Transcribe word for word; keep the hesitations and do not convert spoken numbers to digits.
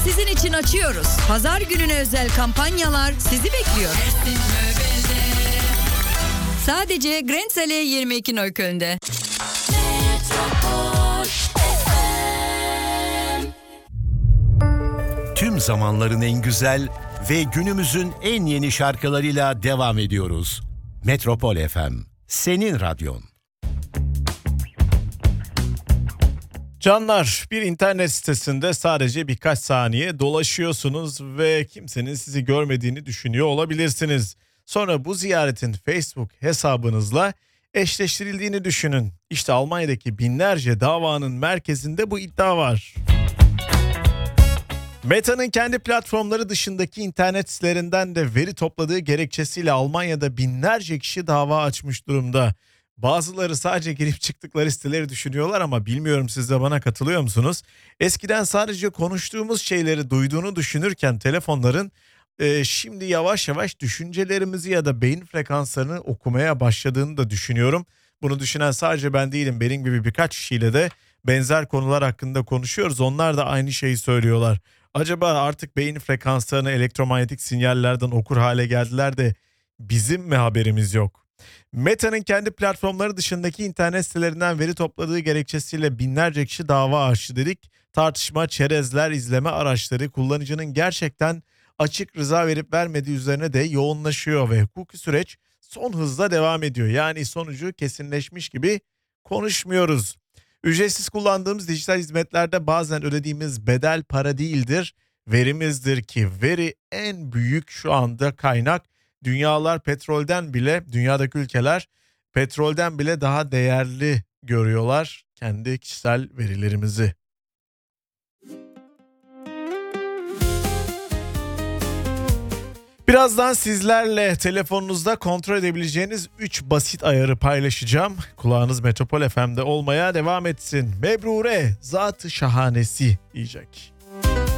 sizin için açıyoruz. Pazar gününe özel kampanyalar sizi bekliyor. Sadece Grenzel'e yirmi iki Neukölln'de. Tüm zamanların en güzel ve günümüzün en yeni şarkılarıyla devam ediyoruz. Metropol F M, senin radyon. Canlar, bir internet sitesinde sadece birkaç saniye dolaşıyorsunuz ve kimsenin sizi görmediğini düşünüyor olabilirsiniz. Sonra bu ziyaretin Facebook hesabınızla eşleştirildiğini düşünün. İşte Almanya'daki binlerce davanın merkezinde bu iddia var. Meta'nın kendi platformları dışındaki internet sitelerinden de veri topladığı gerekçesiyle Almanya'da binlerce kişi dava açmış durumda. Bazıları sadece girip çıktıkları siteleri düşünüyorlar ama bilmiyorum, siz de bana katılıyor musunuz? Eskiden sadece konuştuğumuz şeyleri duyduğunu düşünürken telefonların e, şimdi yavaş yavaş düşüncelerimizi ya da beyin frekanslarını okumaya başladığını da düşünüyorum. Bunu düşünen sadece ben değilim. Benim gibi birkaç kişiyle de benzer konular hakkında konuşuyoruz. Onlar da aynı şeyi söylüyorlar. Acaba artık beyin frekanslarını elektromanyetik sinyallerden okur hale geldiler de bizim mi haberimiz yok? Meta'nın kendi platformları dışındaki internet sitelerinden veri topladığı gerekçesiyle binlerce kişi dava açtı dedik. Tartışma, çerezler, izleme araçları, kullanıcının gerçekten açık rıza verip vermediği üzerine de yoğunlaşıyor ve hukuki süreç son hızla devam ediyor. Yani sonucu kesinleşmiş gibi konuşmuyoruz. Ücretsiz kullandığımız dijital hizmetlerde bazen ödediğimiz bedel para değildir, verimizdir ki veri en büyük şu anda kaynak. Dünyalar petrolden bile, dünyadaki ülkeler petrolden bile daha değerli görüyorlar kendi kişisel verilerimizi. Birazdan sizlerle telefonunuzda kontrol edebileceğiniz üç basit ayarı paylaşacağım. Kulağınız Metropol F M'de olmaya devam etsin. Mebrure, zat-ı şahanesi diyecek.